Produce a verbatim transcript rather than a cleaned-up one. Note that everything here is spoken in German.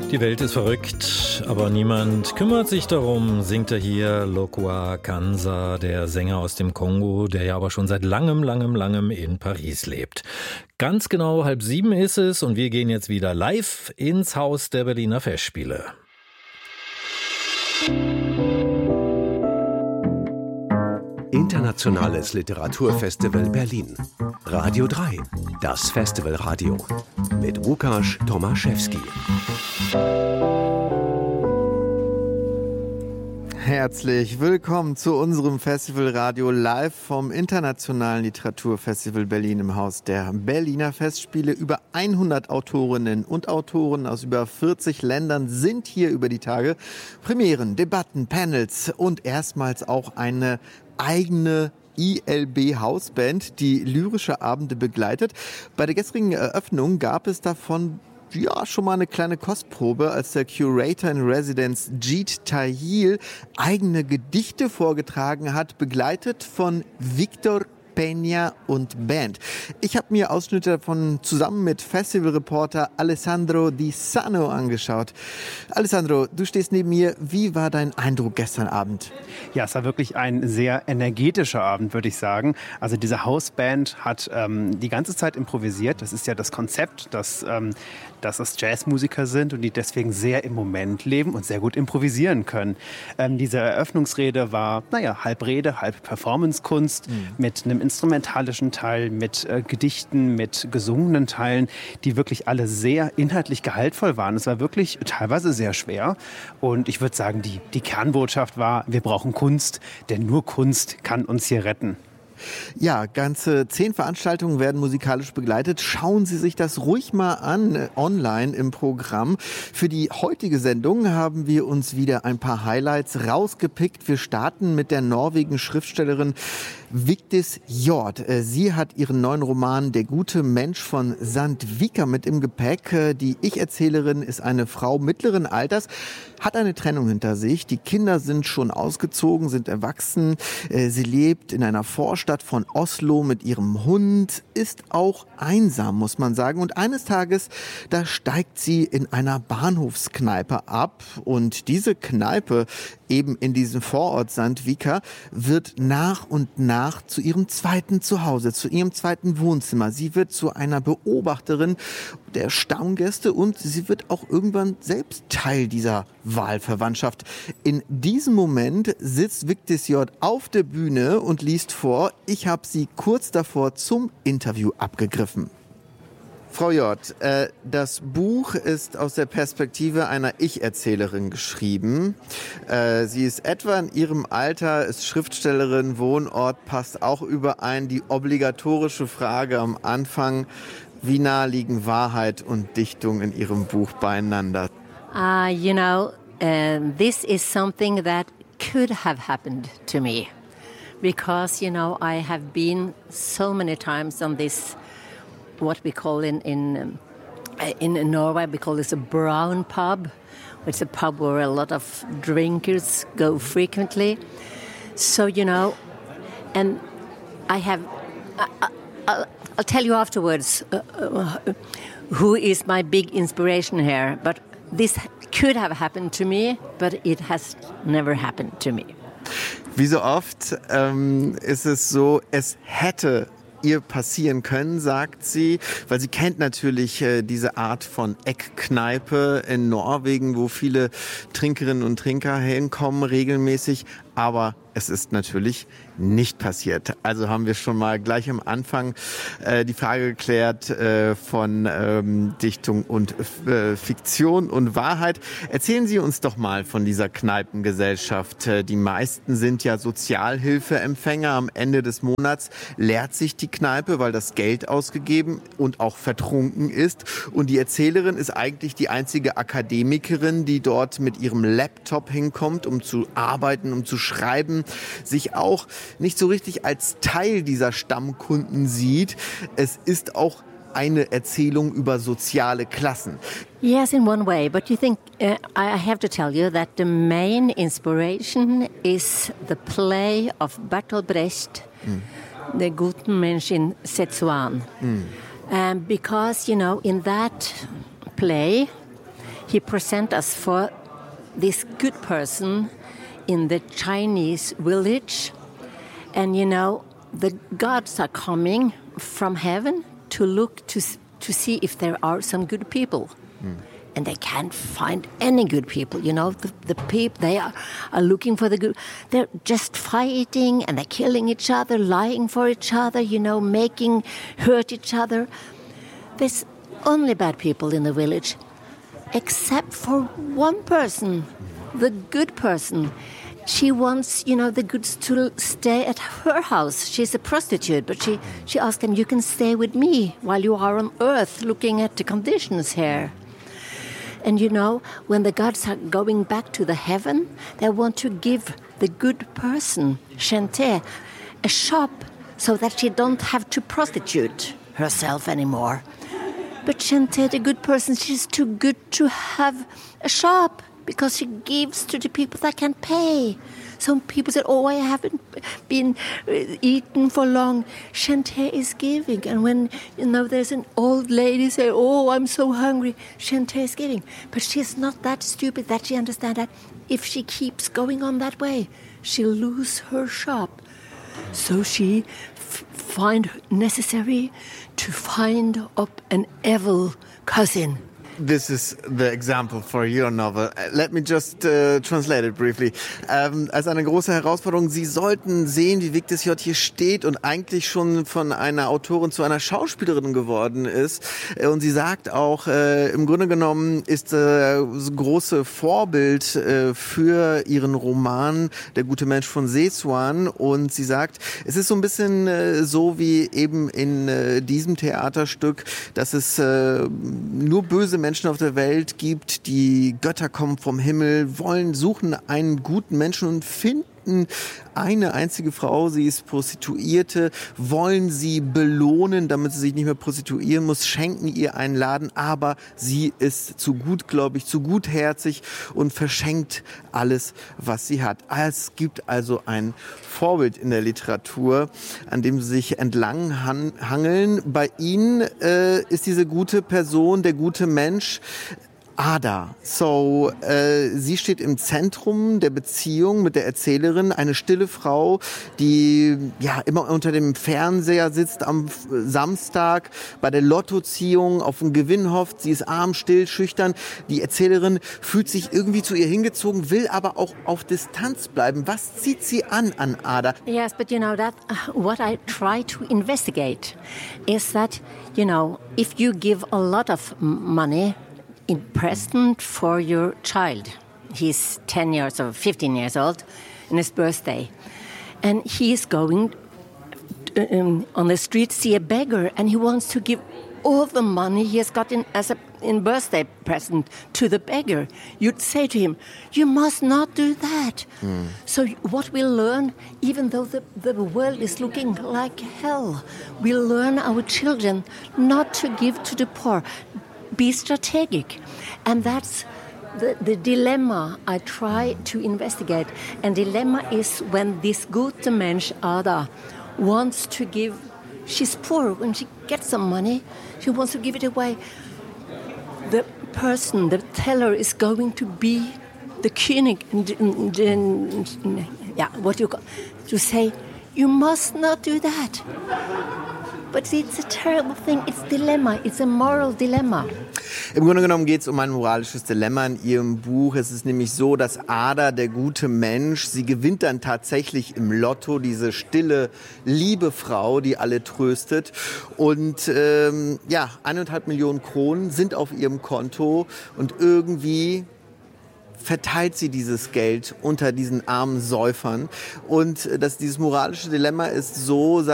Die Welt ist verrückt, aber niemand kümmert sich darum, singt er hier Lokua Kanza, der Sänger aus dem Kongo, der ja aber schon seit langem, langem, langem in Paris lebt. Ganz genau halb sieben ist es und wir gehen jetzt wieder live ins Haus der Berliner Festspiele. Internationales Literaturfestival Berlin. Radio drei, das Festivalradio. Mit Łukasz Tomaszewski. Herzlich willkommen zu unserem Festivalradio live vom Internationalen Literaturfestival Berlin im Haus der Berliner Festspiele. Über hundert Autorinnen und Autoren aus über vierzig Ländern sind hier über die Tage. Premieren, Debatten, Panels und erstmals auch eine eigene I L B-Hausband, die lyrische Abende begleitet. Bei der gestrigen Eröffnung gab es davon ja schon mal eine kleine Kostprobe, als der Curator in Residence Jeet Tahil eigene Gedichte vorgetragen hat, begleitet von Victor Peña und Band. Ich habe mir Ausschnitte davon zusammen mit Festivalreporter Alessandro Di Sano angeschaut. Alessandro, du stehst neben mir. Wie war dein Eindruck gestern Abend? Ja, es war wirklich ein sehr energetischer Abend, würde ich sagen. Also diese Hausband hat ähm, die ganze Zeit improvisiert. Das ist ja das Konzept, dass, ähm, dass es Jazzmusiker sind und die deswegen sehr im Moment leben und sehr gut improvisieren können. Ähm, diese Eröffnungsrede war, naja, halb Rede, halb Performancekunst mhm. mit einem instrumentalischen Teil, mit äh, Gedichten, mit gesungenen Teilen, die wirklich alle sehr inhaltlich gehaltvoll waren. Es war wirklich teilweise sehr schwer. Und ich würde sagen, die, die Kernbotschaft war, wir brauchen Kunst, denn nur Kunst kann uns hier retten. Ja, ganze zehn Veranstaltungen werden musikalisch begleitet. Schauen Sie sich das ruhig mal an, äh, online im Programm. Für die heutige Sendung haben wir uns wieder ein paar Highlights rausgepickt. Wir starten mit der norwegischen Schriftstellerin Vigdis Hjorth. Sie hat ihren neuen Roman Der gute Mensch von Sandvika mit im Gepäck. Die Ich-Erzählerin ist eine Frau mittleren Alters, hat eine Trennung hinter sich. Die Kinder sind schon ausgezogen, sind erwachsen. Sie lebt in einer Vorstadt von Oslo mit ihrem Hund, ist auch einsam, muss man sagen. Und eines Tages, da steigt sie in einer Bahnhofskneipe ab. Und diese Kneipe, eben in diesem Vorort Sandvika, wird nach und nach zu ihrem zweiten Zuhause, zu ihrem zweiten Wohnzimmer. Sie wird zu einer Beobachterin der Stammgäste und sie wird auch irgendwann selbst Teil dieser Wahlverwandtschaft. In diesem Moment sitzt Vigdis Hjorth auf der Bühne und liest vor. Ich habe sie kurz davor zum Interview abgegriffen. Frau Hjorth, äh, das Buch ist aus der Perspektive einer Ich-Erzählerin geschrieben. Äh, sie ist etwa in ihrem Alter, ist Schriftstellerin, Wohnort, passt auch überein. Die obligatorische Frage am Anfang, wie nah liegen Wahrheit und Dichtung in Ihrem Buch beieinander? Uh, you know, uh, this is something that could have happened to me. Because, you know, I have been so many times on this what we call in in um, in Norway, we call this a brown pub. It's a pub where a lot of drinkers go frequently. So, you know, and I have, I, I'll, I'll tell you afterwards uh, uh, who is my big inspiration here. But this could have happened to me, but it has never happened to me. Wie so oft ähm, ist es so, es hätte ihr passieren können, sagt sie, weil sie kennt natürlich äh, diese Art von Eckkneipe in Norwegen, wo viele Trinkerinnen und Trinker hinkommen regelmäßig, aber es ist natürlich nicht passiert. Also haben wir schon mal gleich am Anfang äh, die Frage geklärt äh, von ähm, Dichtung und äh, Fiktion und Wahrheit. Erzählen Sie uns doch mal von dieser Kneipengesellschaft. Die meisten sind ja Sozialhilfeempfänger. Am Ende des Monats leert sich die Kneipe, weil das Geld ausgegeben und auch vertrunken ist. Und die Erzählerin ist eigentlich die einzige Akademikerin, die dort mit ihrem Laptop hinkommt, um zu arbeiten, um zu schreiben, sich auch nicht so richtig als Teil dieser Stammkunden sieht. Es ist auch eine Erzählung über soziale Klassen. Yes, in one way, but you think uh, I have to tell you that the main inspiration is the play of Bertolt Brecht, mm. The Guten Mensch in Szechuan. Mm. Um, because, you know, in that play, he present us for this good person in the Chinese village. And, you know, the gods are coming from heaven to look to to see if there are some good people. Mm. And they can't find any good people. You know, the, the people, they are, are looking for the good. They're just fighting and they're killing each other, lying for each other, you know, making, hurt each other. There's only bad people in the village, except for one person, the good person. She wants, you know, the goods to stay at her house. She's a prostitute, but she, she asked them, you can stay with me while you are on earth looking at the conditions here. And, you know, when the gods are going back to the heaven, they want to give the good person, Shente, a shop so that she don't have to prostitute herself anymore. But Shente, the good person, she's too good to have a shop, because she gives to the people that can pay. Some people said, oh, I haven't been eaten for long. Shente is giving. And when, you know, there's an old lady say, oh, I'm so hungry, Shente is giving. But she's not that stupid that she understands that if she keeps going on that way, she'll lose her shop. So she f- find necessary to find up an evil cousin. This is the example for your novel. Let me just uh, translate it briefly. Ähm, als eine große Herausforderung, Sie sollten sehen, wie Vic Desjot hier steht und eigentlich schon von einer Autorin zu einer Schauspielerin geworden ist. Und sie sagt auch, äh, im Grunde genommen ist äh, das große Vorbild äh, für ihren Roman Der gute Mensch von Szechuan. Und sie sagt, es ist so ein bisschen äh, so wie eben in äh, diesem Theaterstück, dass es äh, nur böse Menschen Menschen auf der Welt gibt, die Götter kommen vom Himmel, wollen, suchen einen guten Menschen und finden eine einzige Frau, sie ist Prostituierte, wollen sie belohnen, damit sie sich nicht mehr prostituieren muss, schenken ihr einen Laden, aber sie ist zu gutgläubig, zu gutherzig und verschenkt alles, was sie hat. Es gibt also ein Vorbild in der Literatur, an dem sie sich entlang han- hangeln. Bei Ihnen äh, ist diese gute Person, der gute Mensch, Ada. So, äh, sie steht im Zentrum der Beziehung mit der Erzählerin, eine stille Frau, die ja immer unter dem Fernseher sitzt am Samstag, bei der Lottoziehung auf den Gewinn hofft. Sie ist arm, still, schüchtern. Die Erzählerin fühlt sich irgendwie zu ihr hingezogen, will aber auch auf Distanz bleiben. Was zieht sie an an Ada? Yes, but you know that uh, what I try to investigate is that, you know, if you give a lot of money in present for your child. He's ten years or fifteen years old, and his birthday. And he is going um, on the street, see a beggar, and he wants to give all the money he has got in, as a in birthday present to the beggar. You'd say to him, you must not do that. Mm. So what we learn, even though the, the world is looking like hell, we learn our children not to give to the poor. Be strategic. And that's the, the dilemma I try to investigate. And dilemma is when this gute Mensch, Ada, wants to give, she's poor, when she gets some money, she wants to give it away. The person, the teller is going to be the König, yeah, what you call, to say, you must not do that. But it's a terrible thing. It's dilemma. It's a moral dilemma. Im Grunde genommen geht es um ein moralisches Dilemma in ihrem Buch. Es ist nämlich so, dass Ada, der gute Mensch, sie gewinnt dann tatsächlich im Lotto, diese stille, liebe Frau, die alle tröstet. Und ähm, ja, eineinhalb Millionen Kronen sind auf ihrem Konto und irgendwie verteilt sie dieses Geld unter diesen armen Säufern. Und das, dieses moralische Dilemma ist so,